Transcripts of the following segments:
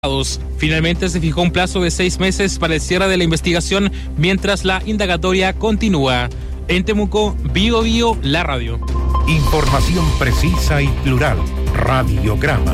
Finalmente se fijó un plazo de 6 meses para el cierre de la investigación mientras la indagatoria continúa. En Temuco, Bio Bio, la radio. Información precisa y plural. Radiograma.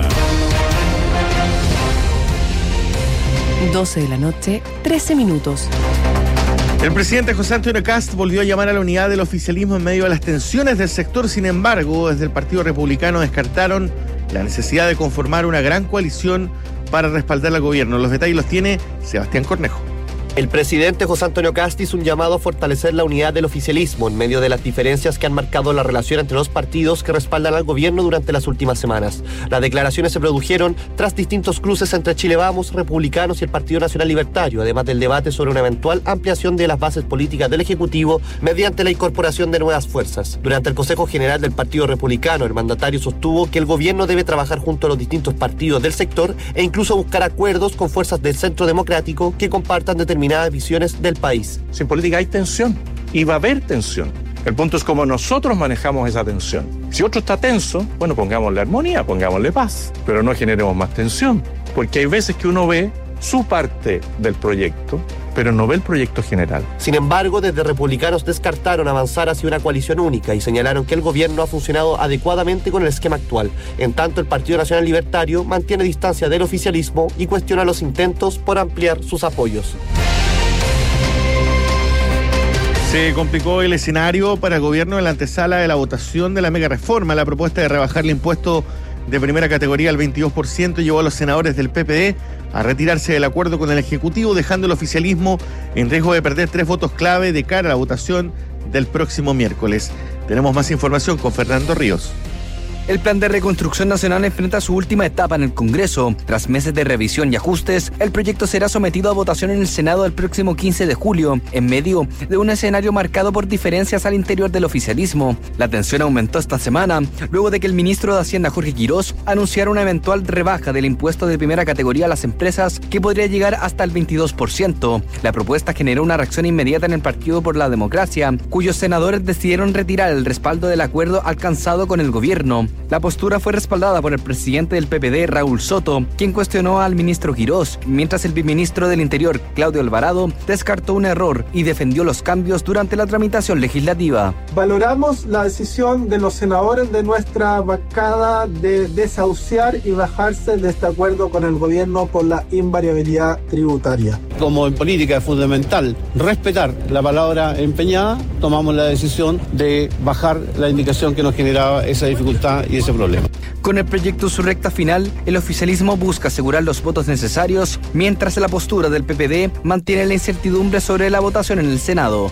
12 de la noche, 13 minutos. El presidente José Antonio Kast volvió a llamar a la unidad del oficialismo en medio de las tensiones del sector. Sin embargo, desde el Partido Republicano descartaron la necesidad de conformar una gran coalición para respaldar al gobierno. Los detalles los tiene Sebastián Cornejo. El presidente José Antonio Kast hizo un llamado a fortalecer la unidad del oficialismo en medio de las diferencias que han marcado la relación entre los partidos que respaldan al gobierno durante las últimas semanas. Las declaraciones se produjeron tras distintos cruces entre Chile Vamos, Republicanos y el Partido Nacional Libertario, además del debate sobre una eventual ampliación de las bases políticas del Ejecutivo mediante la incorporación de nuevas fuerzas. Durante el Consejo General del Partido Republicano, el mandatario sostuvo que el gobierno debe trabajar junto a los distintos partidos del sector e incluso buscar acuerdos con fuerzas del Centro Democrático que compartan determinadas visiones del país. En política hay tensión y va a haber tensión. El punto es cómo nosotros manejamos esa tensión. Si otro está tenso, bueno, pongámosle armonía, pongámosle paz, pero no generemos más tensión, porque hay veces que uno ve su parte del proyecto, pero no ve el proyecto general. Sin embargo, desde Republicanos descartaron avanzar hacia una coalición única y señalaron que el gobierno ha funcionado adecuadamente con el esquema actual. En tanto, el Partido Nacional Libertario mantiene distancia del oficialismo y cuestiona los intentos por ampliar sus apoyos. Se complicó el escenario para el gobierno en la antesala de la votación de la mega reforma. La propuesta de rebajar el impuesto de primera categoría al 22% llevó a los senadores del PPD a retirarse del acuerdo con el Ejecutivo, dejando el oficialismo en riesgo de perder 3 votos clave de cara a la votación del próximo miércoles. Tenemos más información con Fernando Ríos. El Plan de Reconstrucción Nacional enfrenta su última etapa en el Congreso. Tras meses de revisión y ajustes, el proyecto será sometido a votación en el Senado el próximo 15 de julio, en medio de un escenario marcado por diferencias al interior del oficialismo. La tensión aumentó esta semana, luego de que el ministro de Hacienda, Jorge Quirós, anunciara una eventual rebaja del impuesto de primera categoría a las empresas que podría llegar hasta el 22%. La propuesta generó una reacción inmediata en el Partido por la Democracia, cuyos senadores decidieron retirar el respaldo del acuerdo alcanzado con el gobierno. La postura fue respaldada por el presidente del PPD, Raúl Soto, quien cuestionó al ministro Quirós, mientras el viceministro del Interior, Claudio Alvarado, descartó un error y defendió los cambios durante la tramitación legislativa. Valoramos la decisión de los senadores de nuestra bancada de desahuciar y bajarse de este acuerdo con el gobierno por la invariabilidad tributaria. Como en política es fundamental respetar la palabra empeñada, tomamos la decisión de bajar la indicación que nos generaba esa dificultad y ese problema. Con el proyecto en su recta final, el oficialismo busca asegurar los votos necesarios, mientras la postura del PPD mantiene la incertidumbre sobre la votación en el Senado.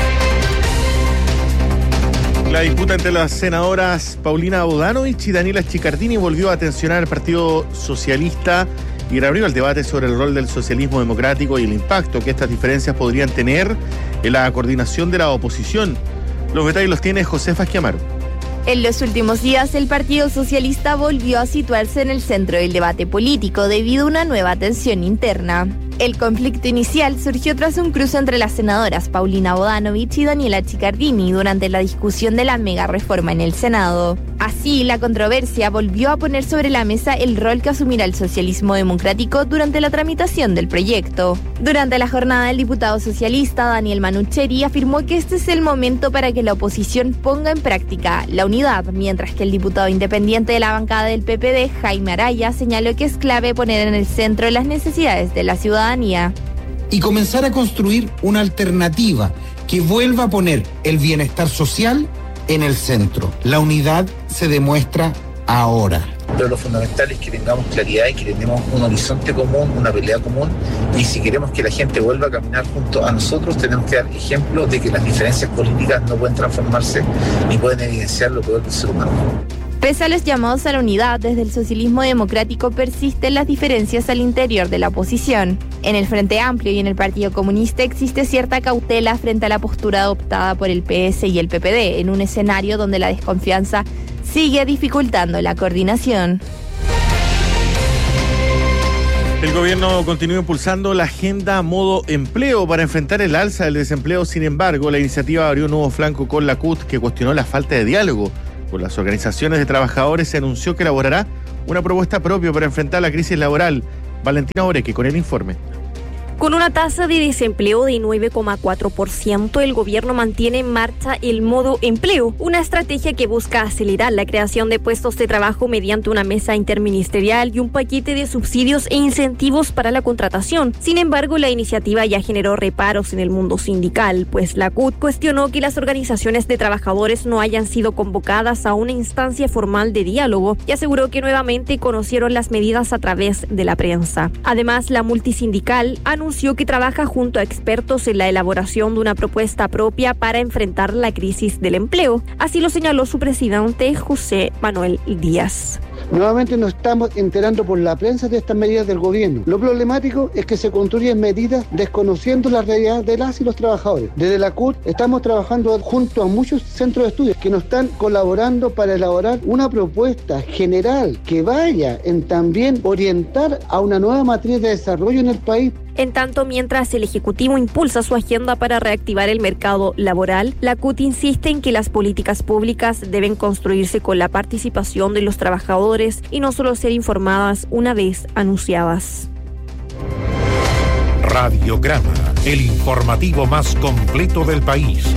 La disputa entre las senadoras Paulina Bodanovich y Daniela Chiccardini volvió a tensionar al Partido Socialista y reabrió el debate sobre el rol del socialismo democrático y el impacto que estas diferencias podrían tener en la coordinación de la oposición. Los detalles los tiene Josefa Esquiamaro. En los últimos días, el Partido Socialista volvió a situarse en el centro del debate político debido a una nueva tensión interna. El conflicto inicial surgió tras un cruce entre las senadoras Paulina Bodanovich y Daniela Chiccardini durante la discusión de la mega reforma en el Senado. Así, la controversia volvió a poner sobre la mesa el rol que asumirá el socialismo democrático durante la tramitación del proyecto. Durante la jornada, el diputado socialista Daniel Manucheri afirmó que este es el momento para que la oposición ponga en práctica la unidad, mientras que el diputado independiente de la bancada del PPD, Jaime Araya, señaló que es clave poner en el centro las necesidades de la ciudadanía. Y comenzar a construir una alternativa que vuelva a poner el bienestar social en el centro. La unidad se demuestra ahora. Pero lo fundamental es que tengamos claridad y que tengamos un horizonte común, una pelea común, y si queremos que la gente vuelva a caminar junto a nosotros, tenemos que dar ejemplo de que las diferencias políticas no pueden transformarse ni pueden evidenciar lo peor del ser humano. Pese a los llamados a la unidad, desde el socialismo democrático persisten las diferencias al interior de la oposición. En el Frente Amplio y en el Partido Comunista existe cierta cautela frente a la postura adoptada por el PS y el PPD, en un escenario donde la desconfianza sigue dificultando la coordinación. El gobierno continúa impulsando la agenda modo empleo para enfrentar el alza del desempleo. Sin embargo, la iniciativa abrió un nuevo flanco con la CUT, que cuestionó la falta de diálogo con las organizaciones de trabajadores. Se anunció que elaborará una propuesta propia para enfrentar la crisis laboral Valentina Oreque con el informe. Con una tasa de desempleo de 9,4%, el gobierno mantiene en marcha el modo empleo, una estrategia que busca acelerar la creación de puestos de trabajo mediante una mesa interministerial y un paquete de subsidios e incentivos para la contratación. Sin embargo, la iniciativa ya generó reparos en el mundo sindical, pues la CUT cuestionó que las organizaciones de trabajadores no hayan sido convocadas a una instancia formal de diálogo y aseguró que nuevamente conocieron las medidas a través de la prensa. Además, la multisindical anunció que trabaja junto a expertos en la elaboración de una propuesta propia para enfrentar la crisis del empleo. Así lo señaló su presidente, José Manuel Díaz. Nuevamente nos estamos enterando por la prensa de estas medidas del gobierno. Lo problemático es que se construyen medidas desconociendo la realidad de las y los trabajadores. Desde la CUT estamos trabajando junto a muchos centros de estudios que nos están colaborando para elaborar una propuesta general que vaya en también orientar a una nueva matriz de desarrollo en el país. En tanto, mientras el Ejecutivo impulsa su agenda para reactivar el mercado laboral, la CUT insiste en que las políticas públicas deben construirse con la participación de los trabajadores y no solo ser informadas una vez anunciadas. Radiograma, el informativo más completo del país.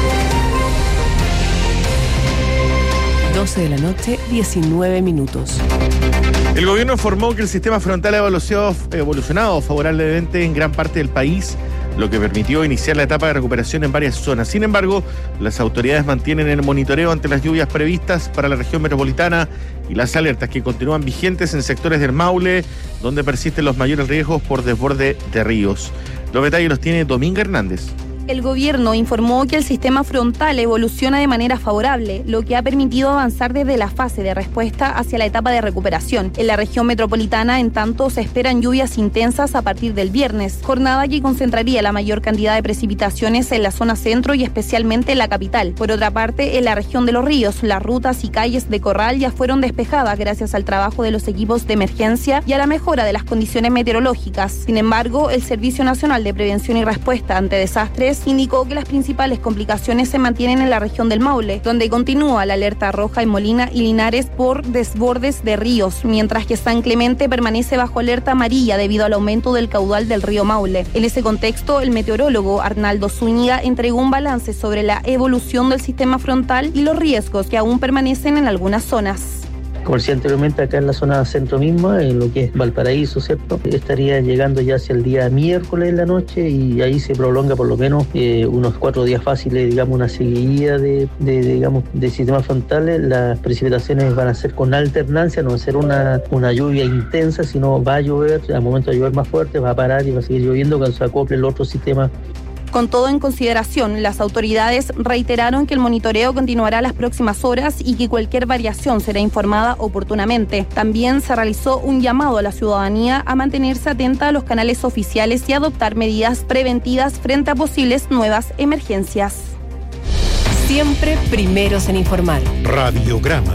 12 de la noche, 19 minutos. El gobierno informó que el sistema frontal ha evolucionado favorablemente en gran parte del país, lo que permitió iniciar la etapa de recuperación en varias zonas. Sin embargo, las autoridades mantienen el monitoreo ante las lluvias previstas para la región metropolitana y las alertas que continúan vigentes en sectores del Maule, donde persisten los mayores riesgos por desborde de ríos. Los detalles los tiene Dominga Hernández. El gobierno informó que el sistema frontal evoluciona de manera favorable, lo que ha permitido avanzar desde la fase de respuesta hacia la etapa de recuperación. En la región metropolitana, en tanto, se esperan lluvias intensas a partir del viernes, jornada que concentraría la mayor cantidad de precipitaciones en la zona centro y especialmente en la capital. Por otra parte, en la región de Los Ríos, las rutas y calles de Corral ya fueron despejadas gracias al trabajo de los equipos de emergencia y a la mejora de las condiciones meteorológicas. Sin embargo, el Servicio Nacional de Prevención y Respuesta ante Desastres indicó que las principales complicaciones se mantienen en la región del Maule, donde continúa la alerta roja en Molina y Linares por desbordes de ríos, mientras que San Clemente permanece bajo alerta amarilla debido al aumento del caudal del río Maule. En ese contexto, el meteorólogo Arnaldo Zúñiga entregó un balance sobre la evolución del sistema frontal y los riesgos que aún permanecen en algunas zonas. Como decía anteriormente, acá en la zona centro misma, en lo que es Valparaíso, ¿cierto? Estaría llegando ya hacia el día miércoles en la noche y ahí se prolonga por lo menos unos 4 días fáciles, digamos, una seguidilla de sistemas frontales. Las precipitaciones van a ser con alternancia, no va a ser una lluvia intensa, sino va a llover, al momento de llover más fuerte, va a parar y va a seguir lloviendo cuando se acople el otro sistema. Con todo en consideración, las autoridades reiteraron que el monitoreo continuará las próximas horas y que cualquier variación será informada oportunamente. También se realizó un llamado a la ciudadanía a mantenerse atenta a los canales oficiales y adoptar medidas preventivas frente a posibles nuevas emergencias. Siempre primeros en informar. Radiograma.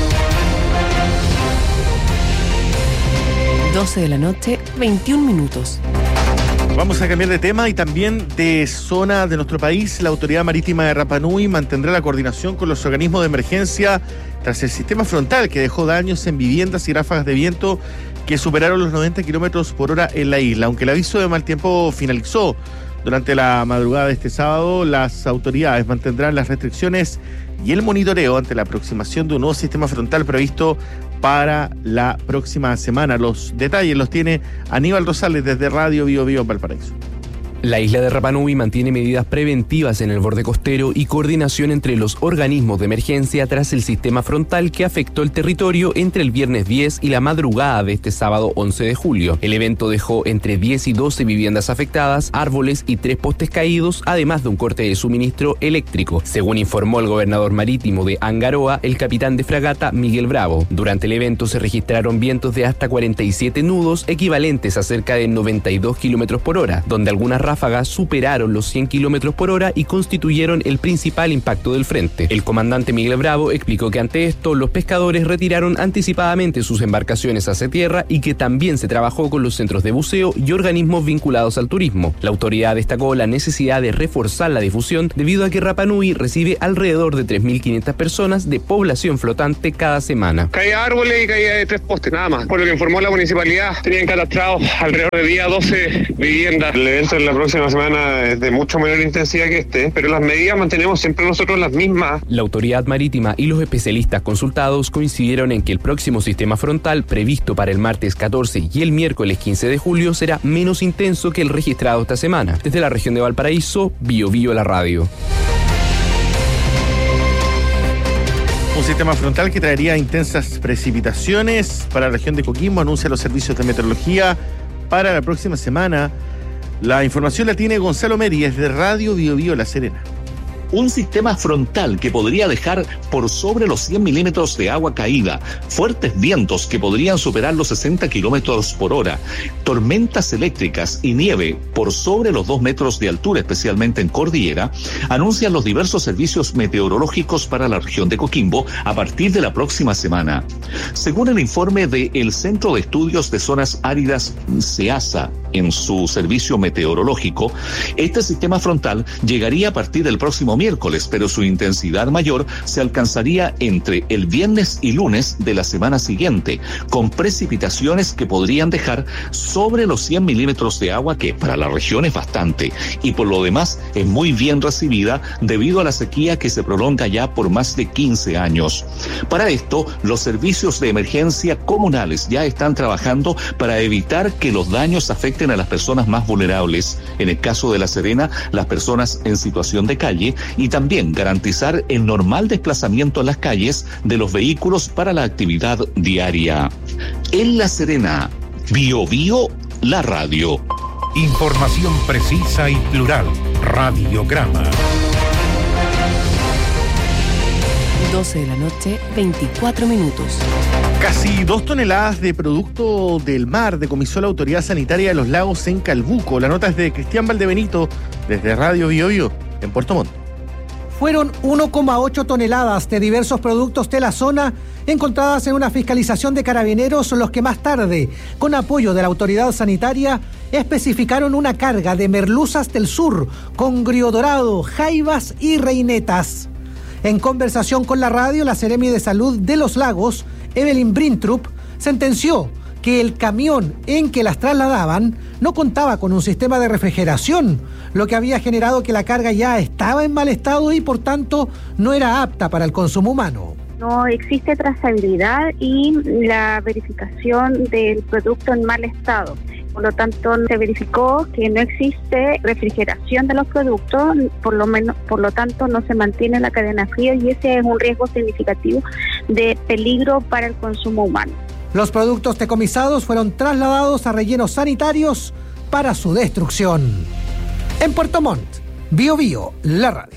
12 de la noche, 21 minutos. Vamos a cambiar de tema y también de zona de nuestro país. La Autoridad Marítima de Rapa Nui mantendrá la coordinación con los organismos de emergencia tras el sistema frontal que dejó daños en viviendas y ráfagas de viento que superaron los 90 kilómetros por hora en la isla. Aunque el aviso de mal tiempo finalizó durante la madrugada de este sábado, las autoridades mantendrán las restricciones y el monitoreo ante la aproximación de un nuevo sistema frontal previsto para la próxima semana. Los detalles los tiene Aníbal Rosales desde Radio Bio Bio Valparaíso. La isla de Rapa Nui mantiene medidas preventivas en el borde costero y coordinación entre los organismos de emergencia tras el sistema frontal que afectó el territorio entre el viernes 10 y la madrugada de este sábado 11 de julio. El evento dejó entre 10 y 12 viviendas afectadas, árboles y 3 postes caídos, además de un corte de suministro eléctrico, según informó el gobernador marítimo de Angaroa, el capitán de fragata Miguel Bravo. Durante el evento se registraron vientos de hasta 47 nudos, equivalentes a cerca de 92 kilómetros por hora, donde algunas ráfagas superaron los 100 kilómetros por hora y constituyeron el principal impacto del frente. El comandante Miguel Bravo explicó que ante esto los pescadores retiraron anticipadamente sus embarcaciones hacia tierra y que también se trabajó con los centros de buceo y organismos vinculados al turismo. La autoridad destacó la necesidad de reforzar la difusión debido a que Rapa Nui recibe alrededor de 3.500 personas de población flotante cada semana. Caía árboles y caía de 3 postes, nada más. Por lo que informó la municipalidad, tenían catastrados alrededor de día 12 viviendas. El evento en la próxima semana es de mucho menor intensidad que este, pero las medidas mantenemos siempre nosotros las mismas. La autoridad marítima y los especialistas consultados coincidieron en que el próximo sistema frontal previsto para el martes 14 y el miércoles 15 de julio será menos intenso que el registrado esta semana. Desde la región de Valparaíso, BioBio la radio. Un sistema frontal que traería intensas precipitaciones para la región de Coquimbo, anuncia los servicios de meteorología para la próxima semana. La información la tiene Gonzalo Meri, de Radio BioBio La Serena. Un sistema frontal que podría dejar por sobre los 100 milímetros de agua caída, fuertes vientos que podrían superar los 60 kilómetros por hora, tormentas eléctricas y nieve por sobre los 2 metros de altura, especialmente en cordillera, anuncian los diversos servicios meteorológicos para la región de Coquimbo a partir de la próxima semana. Según el informe del Centro de Estudios de Zonas Áridas, CEASA, en su servicio meteorológico, este sistema frontal llegaría a partir del próximo miércoles, pero su intensidad mayor se alcanzaría entre el viernes y lunes de la semana siguiente, con precipitaciones que podrían dejar sobre los 100 milímetros de agua, que para la región es bastante, y por lo demás es muy bien recibida debido a la sequía que se prolonga ya por más de 15 años. Para esto, los servicios de emergencia comunales ya están trabajando para evitar que los daños afecten a las personas más vulnerables, en el caso de La Serena, las personas en situación de calle, y también garantizar el normal desplazamiento en las calles de los vehículos para la actividad diaria. En La Serena, BioBio la radio. Información precisa y plural. Radiograma. 12 de la noche, 24 minutos. Casi 2 toneladas de producto del mar decomisó la Autoridad Sanitaria de los Lagos en Calbuco. La nota es de Cristian Valdebenito, desde Radio BioBio, en Puerto Montt. Fueron 1,8 toneladas de diversos productos de la zona encontradas en una fiscalización de carabineros, los que más tarde, con apoyo de la autoridad sanitaria, especificaron una carga de merluzas del sur, congrio dorado, jaivas y reinetas. En conversación con la radio, la Seremi de Salud de los Lagos, Evelyn Brintrup, sentenció que el camión en que las trasladaban no contaba con un sistema de refrigeración, lo que había generado que la carga ya estaba en mal estado y por tanto no era apta para el consumo humano. No existe trazabilidad y la verificación del producto en mal estado. Por lo tanto, se verificó que no existe refrigeración de los productos, por lo tanto no se mantiene la cadena fría y ese es un riesgo significativo de peligro para el consumo humano. Los productos decomisados fueron trasladados a rellenos sanitarios para su destrucción. En Puerto Montt, BioBio, la radio.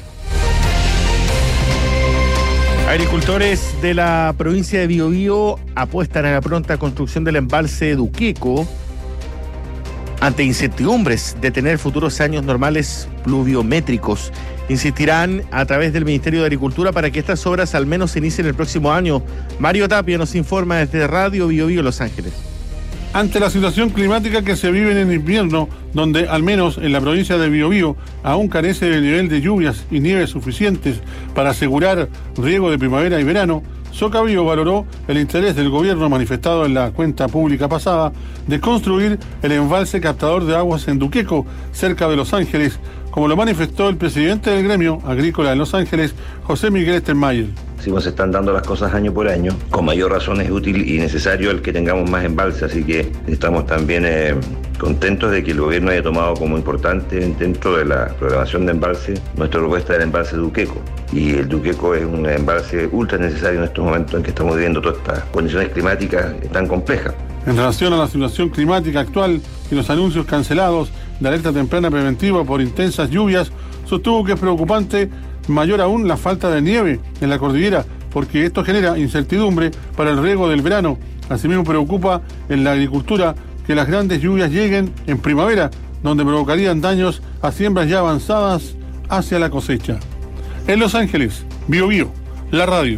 Agricultores de la provincia de Biobío apuestan a la pronta construcción del embalse Duqueco ante incertidumbres de tener futuros años normales pluviométricos. Insistirán a través del Ministerio de Agricultura para que estas obras al menos se inicien el próximo año. Mario Tapia nos informa desde Radio BioBio Los Ángeles. Ante la situación climática que se vive en el invierno, donde al menos en la provincia de Biobío aún carece del nivel de lluvias y nieves suficientes para asegurar riego de primavera y verano, Socabío valoró el interés del gobierno manifestado en la cuenta pública pasada de construir el embalse captador de aguas en Duqueco, cerca de Los Ángeles, como lo manifestó el presidente del gremio agrícola en Los Ángeles, José Miguel Stenmayer. Si se están dando las cosas año por año, con mayor razón es útil y necesario el que tengamos más embalses, así que estamos también contentos de que el gobierno haya tomado como importante dentro de la programación de embalse nuestra propuesta del embalse Duqueco. Y el Duqueco es un embalse ultra necesario en estos momentos en que estamos viviendo todas estas condiciones climáticas tan complejas. En relación a la situación climática actual y los anuncios cancelados de alerta temprana preventiva por intensas lluvias, sostuvo que es preocupante mayor aún la falta de nieve en la cordillera, porque esto genera incertidumbre para el riego del verano. Asimismo preocupa en la agricultura que las grandes lluvias lleguen en primavera, donde provocarían daños a siembras ya avanzadas hacia la cosecha. En Los Ángeles, Biobío, la radio.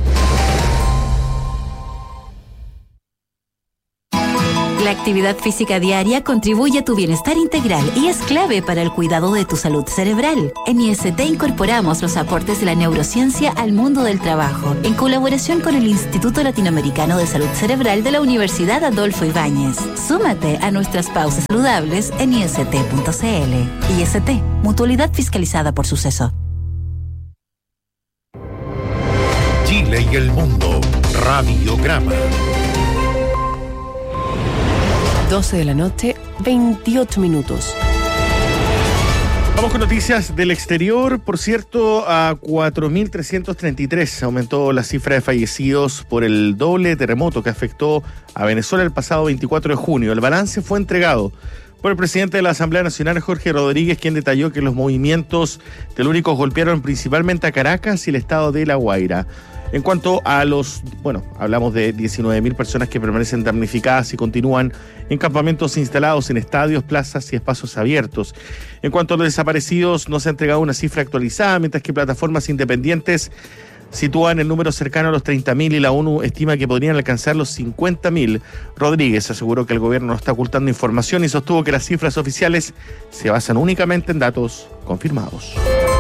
La actividad física diaria contribuye a tu bienestar integral y es clave para el cuidado de tu salud cerebral. En IST incorporamos los aportes de la neurociencia al mundo del trabajo, en colaboración con el Instituto Latinoamericano de Salud Cerebral de la Universidad Adolfo Ibáñez. Súmate a nuestras pausas saludables en ist.cl. IST, mutualidad fiscalizada por Suceso. Chile y el mundo, Radiograma. 12 de la noche, 28 minutos. Vamos con noticias del exterior. Por cierto, a 4.333 aumentó la cifra de fallecidos por el doble terremoto que afectó a Venezuela el pasado 24 de junio. El balance fue entregado por el presidente de la Asamblea Nacional, Jorge Rodríguez, quien detalló que los movimientos telúricos golpearon principalmente a Caracas y el estado de La Guaira. En cuanto a hablamos de 19.000 personas que permanecen damnificadas y continúan en campamentos instalados en estadios, plazas y espacios abiertos. En cuanto a los desaparecidos, no se ha entregado una cifra actualizada, mientras que plataformas independientes sitúan el número cercano a los 30.000 y la ONU estima que podrían alcanzar los 50.000. Rodríguez aseguró que el gobierno no está ocultando información y sostuvo que las cifras oficiales se basan únicamente en datos confirmados.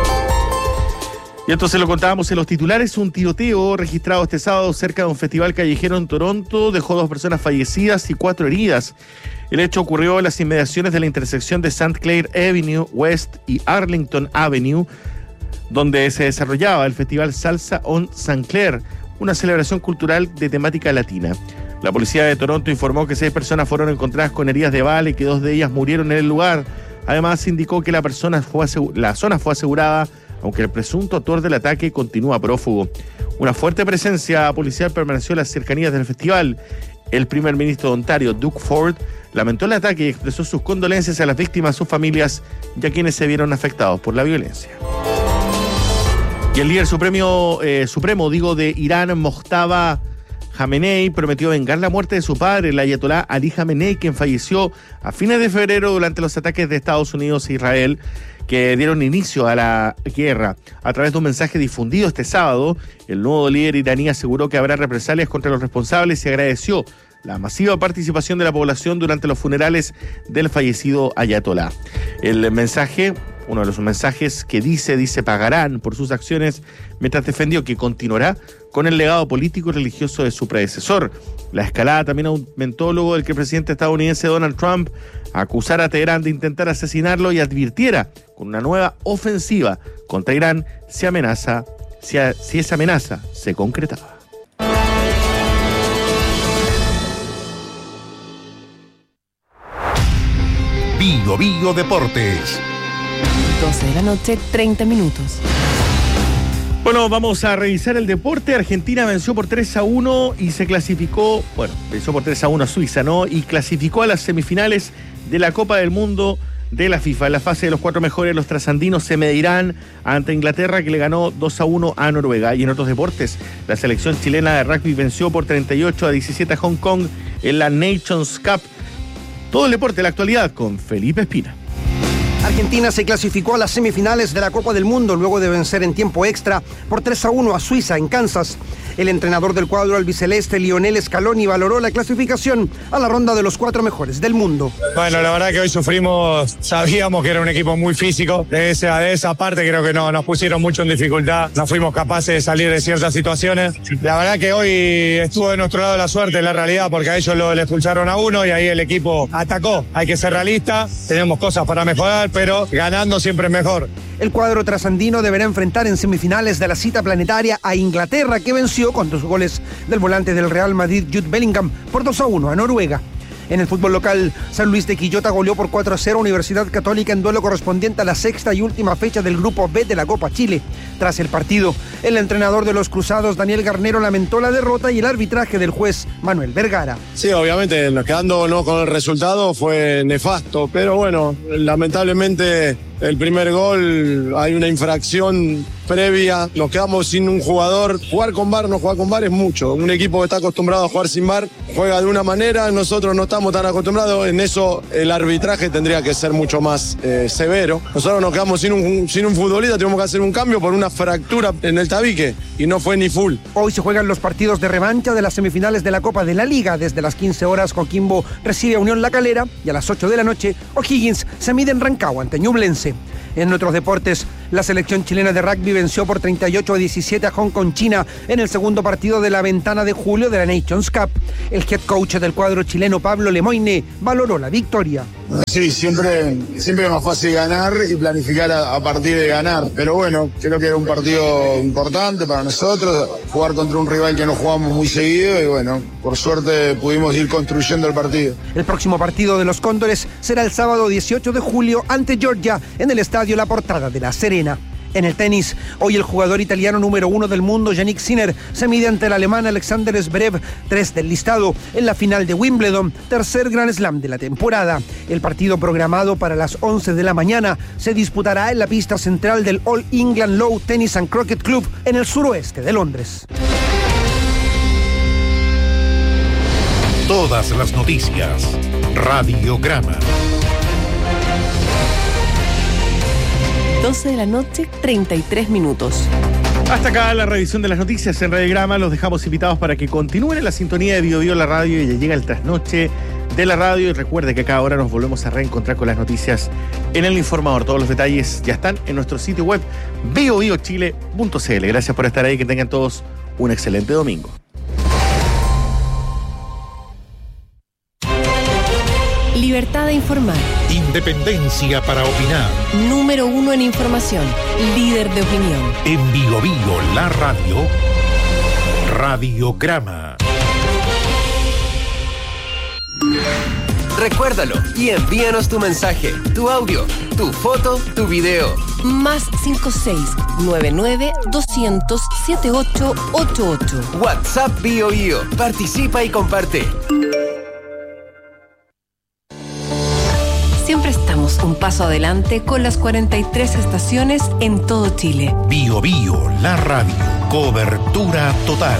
Y entonces lo contábamos en los titulares, un tiroteo registrado este sábado cerca de un festival callejero en Toronto dejó 2 personas fallecidas y 4 heridas. El hecho ocurrió en las inmediaciones de la intersección de St. Clair Avenue West y Arlington Avenue, donde se desarrollaba el festival Salsa on St. Clair, una celebración cultural de temática latina. La policía de Toronto informó que 6 personas fueron encontradas con heridas de bala y que 2 de ellas murieron en el lugar. Además, indicó que la zona fue asegurada, aunque el presunto autor del ataque continúa prófugo. Una fuerte presencia policial permaneció en las cercanías del festival. El primer ministro de Ontario, Doug Ford, lamentó el ataque y expresó sus condolencias a las víctimas, sus familias y a quienes se vieron afectados por la violencia. Y el líder supremo de Irán, Mojtaba Jamenei, prometió vengar la muerte de su padre, el ayatolá Ali Jamenei, quien falleció a fines de febrero durante los ataques de Estados Unidos e Israel que dieron inicio a la guerra. A través de un mensaje difundido este sábado, el nuevo líder iraní aseguró que habrá represalias contra los responsables y agradeció la masiva participación de la población durante los funerales del fallecido ayatolá. El mensaje, uno de los mensajes que dice pagarán por sus acciones, mientras defendió que continuará con el legado político y religioso de su predecesor. La escalada también aumentó luego del que el presidente estadounidense Donald Trump acusara a Teherán de intentar asesinarlo y advirtiera con una nueva ofensiva contra Irán si esa amenaza se concretaba. Bio Deportes. 12 de la noche, 30 minutos. Bueno, vamos a revisar el deporte. Argentina venció por 3-1 y se clasificó, venció por 3-1 a Suiza, ¿no? Y clasificó a las semifinales de la Copa del Mundo de la FIFA. En la fase de los 4 mejores, los trasandinos se medirán ante Inglaterra, que le ganó 2-1 a Noruega. Y en otros deportes, la selección chilena de rugby venció por 38-17 a Hong Kong en la Nations Cup. Todo el deporte de la actualidad con Felipe Espina. Argentina se clasificó a las semifinales de la Copa del Mundo luego de vencer en tiempo extra por 3-1 a Suiza en Kansas. El entrenador del cuadro albiceleste, Lionel Scaloni, valoró la clasificación a la ronda de los 4 mejores del mundo. Bueno, la verdad que hoy sufrimos, sabíamos que era un equipo muy físico. De esa parte creo que no nos pusieron mucho en dificultad. No fuimos capaces de salir de ciertas situaciones. La verdad que hoy estuvo de nuestro lado la suerte, la realidad, porque a ellos le expulsaron a uno y ahí el equipo atacó. Hay que ser realista, tenemos cosas para mejorar, pero ganando siempre es mejor. El cuadro trasandino deberá enfrentar en semifinales de la cita planetaria a Inglaterra, que venció con 2 goles del volante del Real Madrid, Jude Bellingham, por 2-1 a Noruega. En el fútbol local, San Luis de Quillota goleó por 4-0 a Universidad Católica en duelo correspondiente a la 6ª y última fecha del Grupo B de la Copa Chile. Tras el partido, el entrenador de los Cruzados, Daniel Garnero, lamentó la derrota y el arbitraje del juez Manuel Vergara. Sí, obviamente, quedándonos con el resultado fue nefasto, pero bueno, lamentablemente El primer gol, hay una infracción previa, nos quedamos sin un jugador. Jugar con VAR, no jugar con VAR es mucho. Un equipo que está acostumbrado a jugar sin VAR juega de una manera, nosotros no estamos tan acostumbrados. En eso el arbitraje tendría que ser mucho más severo. Nosotros nos quedamos sin un futbolista, tenemos que hacer un cambio por una fractura en el tabique y no fue ni full. Hoy se juegan los partidos de revancha de las semifinales de la Copa de la Liga. Desde las 15 horas Coquimbo recibe a Unión La Calera y a las 8 de la noche O'Higgins se mide en Rancagua ante Ñublense. En otros deportes, la selección chilena de rugby venció por 38-17 a Hong Kong, China, en el segundo partido de la ventana de julio de la Nations Cup. El head coach del cuadro chileno, Pablo Lemoine, valoró la victoria. Sí, siempre es más fácil ganar y planificar a partir de ganar. Pero bueno, creo que era un partido importante para nosotros, jugar contra un rival que no jugamos muy seguido y bueno, por suerte pudimos ir construyendo el partido. El próximo partido de los Cóndores será el sábado 18 de julio ante Georgia en el estadio La Portada de La Serena. En el tenis, hoy el jugador italiano número 1 del mundo, Yannick Sinner, se mide ante el alemán Alexander Zverev, 3 del listado, en la final de Wimbledon, tercer Grand Slam de la temporada. El partido programado para las 11 de la mañana se disputará en la pista central del All England Lawn Tennis and Croquet Club en el suroeste de Londres. Todas las noticias. Radiograma. 12 de la noche, 33 minutos. Hasta acá la revisión de las noticias en Radiograma. Los dejamos invitados para que continúen en la sintonía de Bio Bio la radio y ya llega el trasnoche de la radio. Y recuerde que a cada hora nos volvemos a reencontrar con las noticias en El Informador. Todos los detalles ya están en nuestro sitio web biobiochile.cl. Gracias por estar ahí, que tengan todos un excelente domingo. Libertad de informar. Independencia para opinar. Número 1 en información. Líder de opinión. En Bio Bio la radio. Radiograma. Recuérdalo y envíanos tu mensaje, tu audio, tu foto, tu video. Más 56-99-200-7888. WhatsApp Bio Bio. Participa y comparte. Siempre estamos un paso adelante con las 43 estaciones en todo Chile. Bio Bio la radio. Cobertura total.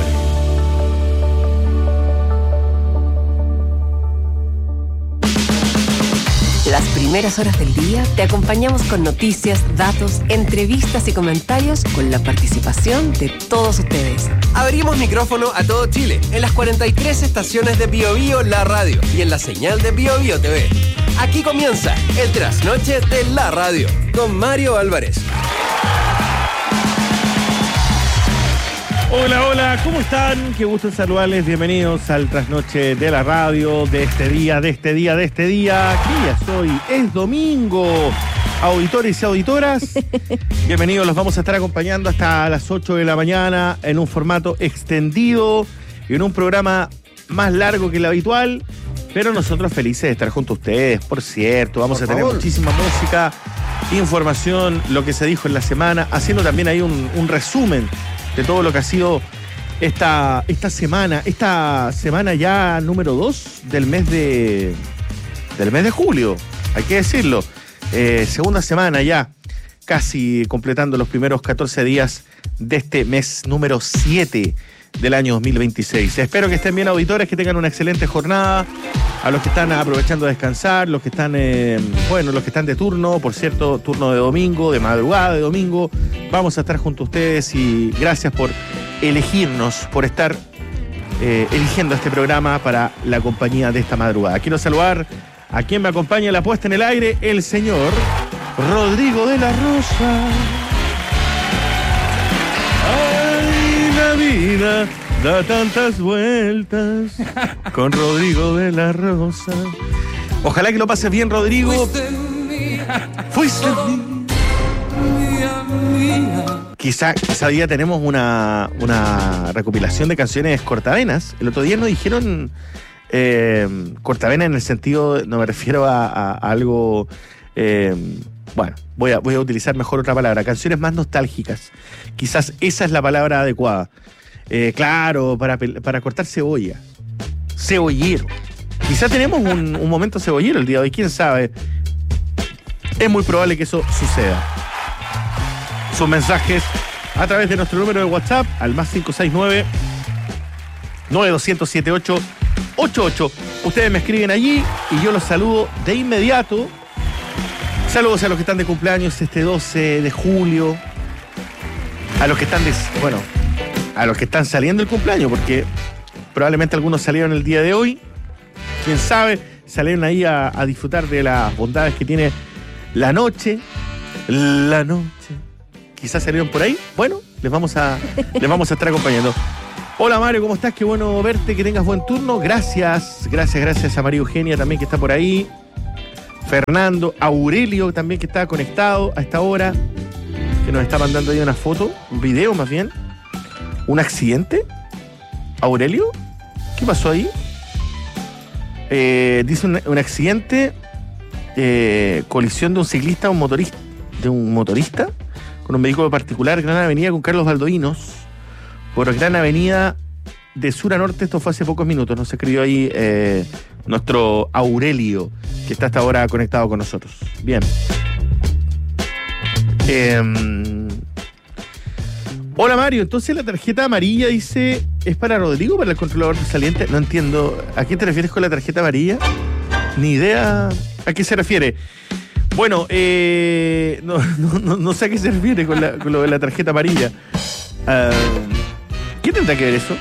Las primeras horas del día te acompañamos con noticias, datos, entrevistas y comentarios con la participación de todos ustedes. Abrimos micrófono a todo Chile en las 43 estaciones de Bio Bio la radio y en la señal de Bio Bio TV. Aquí comienza el trasnoche de la radio con Mario Álvarez. Hola, hola, ¿cómo están? Qué gusto saludarles, bienvenidos al trasnoche de la radio de este día. ¿Qué día es hoy? Es domingo. Auditores y auditoras, bienvenidos, los vamos a estar acompañando hasta las 8 de la mañana en un formato extendido y en un programa más largo que el habitual, pero nosotros felices de estar junto a ustedes, por cierto. Vamos a tener muchísima música, información, lo que se dijo en la semana, haciendo también ahí un resumen de todo lo que ha sido esta semana ya número 2 del mes de julio, hay que decirlo. Segunda semana ya, casi completando los primeros 14 días de este mes número 7 del año 2026. Espero que estén bien, auditores, que tengan una excelente jornada. A los que están aprovechando de descansar, los que están los que están de turno, por cierto, turno de domingo, de madrugada de domingo, vamos a estar junto a ustedes y gracias por elegirnos, por estar eligiendo este programa para la compañía de esta madrugada. Quiero saludar a quien me acompaña en la puesta en el aire, el señor Rodrigo de la Rosa. Ay, la vida da tantas vueltas con Rodrigo de la Rosa. Ojalá que lo pases bien, Rodrigo. Fuiste mía. Quizá día tenemos una recopilación de canciones cortavenas. El otro día nos dijeron cortavena en el sentido, no me refiero a algo... bueno, voy a utilizar mejor otra palabra. Canciones más nostálgicas. Quizás esa es la palabra adecuada. Claro, para cortar cebolla. Cebollero. Quizá tenemos un momento cebollero el día de hoy, quién sabe. es muy probable que eso suceda. Sus mensajes a través de nuestro número de WhatsApp al más 569 92007888. Ustedes me escriben allí y yo los saludo de inmediato. Saludos a los que están de cumpleaños este 12 de julio. A los que están a los que están saliendo el cumpleaños, porque probablemente algunos salieron el día de hoy. Quién sabe, salieron ahí a disfrutar de las bondades que tiene la noche. La noche. Quizás salieron por ahí. Bueno, les vamos a estar acompañando. Hola Mario, ¿cómo estás? Qué bueno verte, que tengas buen turno. Gracias a María Eugenia también que está por ahí. Fernando, Aurelio también que está conectado a esta hora, que nos está mandando ahí una foto, un video más bien. ¿Un accidente? ¿Aurelio? ¿Qué pasó ahí? Dice un accidente, colisión de un ciclista, un motorista con un vehículo particular, Gran Avenida con Carlos Baldovinos, por Gran Avenida de sur a norte. Esto fue hace pocos minutos, nos escribió ahí nuestro Aurelio, que está hasta ahora conectado con nosotros. Bien. Hola Mario, entonces la tarjeta amarilla dice, ¿es para Rodrigo, para el controlador saliente? No entiendo, ¿a qué te refieres con la tarjeta amarilla? Ni idea a qué se refiere. Bueno, no sé a qué se refiere con lo de la tarjeta amarilla. ¿Qué tendrá que ver eso?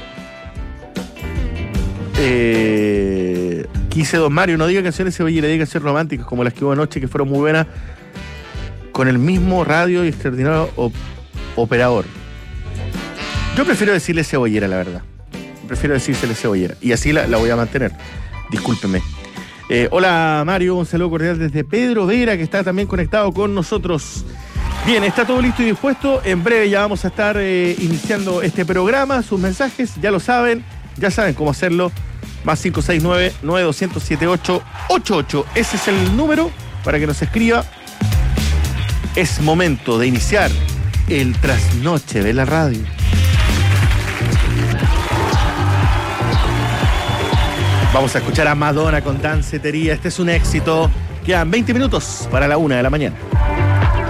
Quise don Mario, no diga canciones cebollera, diga canciones románticas como las que hubo anoche, que fueron muy buenas, con el mismo radio y extraordinario operador. Yo prefiero decirle cebollera, la verdad. Prefiero decírsele cebollera. Y así la voy a mantener. Discúlpeme. Hola Mario, un saludo cordial desde Pedro Vera, que está también conectado con nosotros. Bien, está todo listo y dispuesto. En breve ya vamos a estar iniciando este programa. Sus mensajes, ya lo saben, ya saben cómo hacerlo. Más 569-9200-7888. Ese es el número para que nos escriba. Es momento de iniciar el trasnoche de la radio. Vamos a escuchar a Madonna con Dancetería. Este es un éxito. Quedan 20 minutos para la 1 de la mañana.